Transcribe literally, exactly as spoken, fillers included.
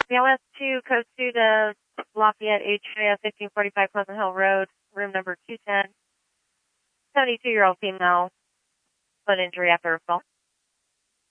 B L S two, code two to Lafayette Atria, fifteen forty-five Pleasant Hill Road, room number two ten. seventy-two-year-old female, foot injury after a fall.